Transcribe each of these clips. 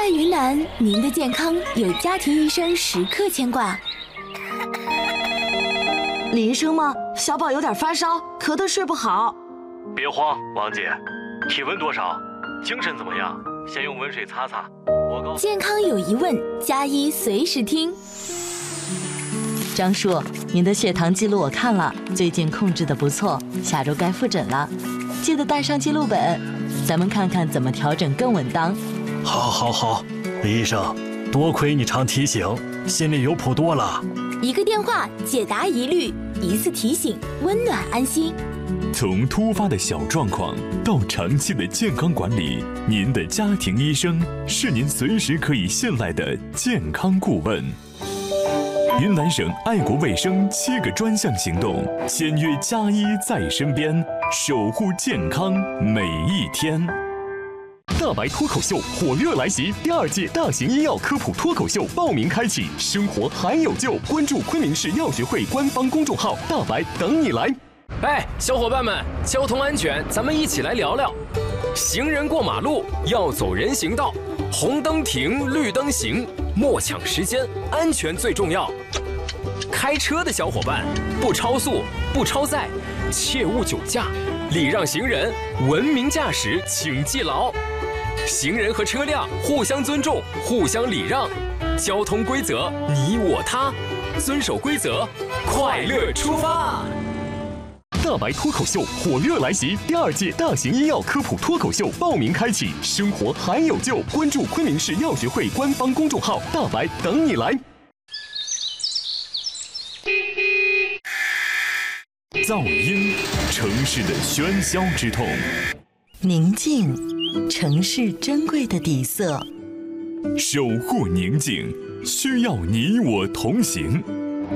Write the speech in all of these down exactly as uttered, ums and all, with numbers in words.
在云南，您的健康有家庭医生时刻牵挂。 李医生吗？小宝有点发烧，咳得睡不好。 别慌，王姐，体温多少？精神怎么样？先用温水擦擦。我告诉健康有疑问，加医随时听。 张叔，您的血糖记录我看了，最近控制的不错，下周该复诊了，记得带上记录本，咱们看看怎么调整更稳当。 好，好，好，李医生，多亏你常提醒，心里有谱多了。 一个电话解答疑虑，一次提醒温暖安心。 从突发的小状况到长期的健康管理，您的家庭医生是您随时可以信赖的健康顾问。云南省爱国卫生七个专项行动，签约加医在身边，守护健康每一天。大白脱口秀火热来袭，第二届大型医药科普脱口秀报名开启，生活还有救，关注昆明市药学会官方公众号，大白等你来。 哎，小伙伴们，交通安全，咱们一起来聊聊。行人过马路要走人行道，红灯停，绿灯行，莫抢时间，安全最重要。开车的小伙伴，不超速，不超载，切勿酒驾，礼让行人，文明驾驶，请记牢。行人和车辆互相尊重，互相礼让，交通规则你我他，遵守规则，快乐出发。 大白脱口秀火热来袭，第二届大型医药科普脱口秀报名开启，生活还有救，关注昆明市药学会官方公众号，大白等你来。噪音，城市的喧嚣之痛； 宁静，城市珍贵的底色。 守护宁静，需要你我同行。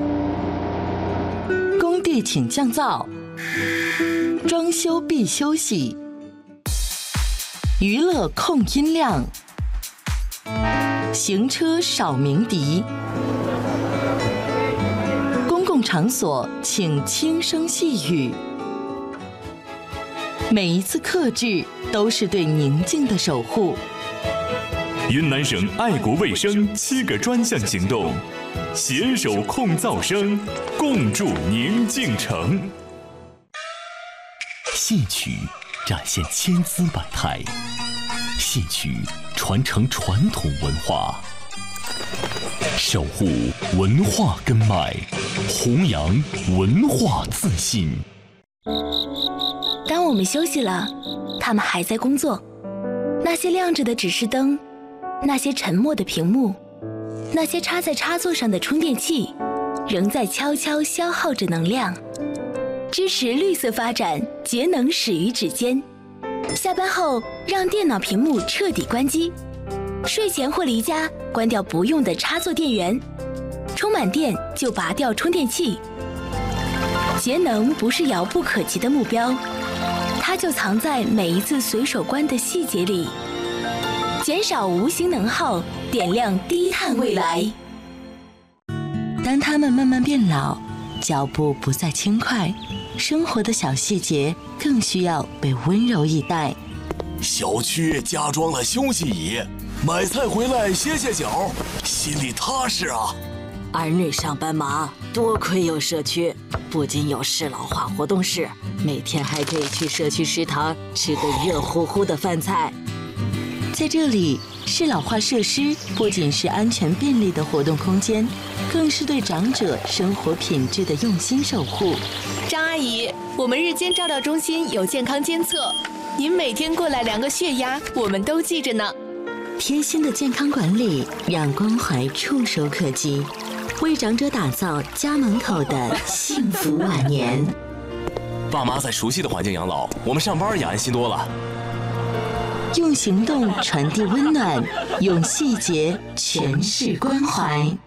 工地请降噪，装修必休息，娱乐控音量，行车少鸣笛，公共场所请轻声细语。每一次克制都是对宁静的守护。 云南省爱国卫生七个专项行动，携手控噪声，共筑宁静城。戏曲展现千姿百态，戏曲传承传统文化，守护文化根脉，弘扬文化自信。 当我们休息了，他们还在工作。那些亮着的指示灯，那些沉默的屏幕，那些插在插座上的充电器，仍在悄悄消耗着能量。支持绿色发展，节能始于指尖。下班后，让电脑屏幕彻底关机。睡前或离家，关掉不用的插座电源。充满电就拔掉充电器。节能不是遥不可及的目标，它就藏在每一次随手关的细节里。减少无形能耗，点亮低碳未来。 当他们慢慢变老，脚步不再轻快，生活的小细节更需要被温柔以待。 小区加装了休息椅，买菜回来歇歇脚，心里踏实啊。 儿女上班忙，多亏有社区，不仅有适老化活动室，每天还可以去社区食堂吃个热乎乎的饭菜。 在这里，适老化设施不仅是安全便利的活动空间，更是对长者生活品质的用心守护。 张阿姨，我们日间照料中心有健康监测，您每天过来量个血压，我们都记着呢。 贴心的健康管理，让关怀触手可及，为长者打造家门口的幸福晚年。 爸妈在熟悉的环境养老，我们上班也安心多了。 用行动传递温暖，用细节诠释关怀。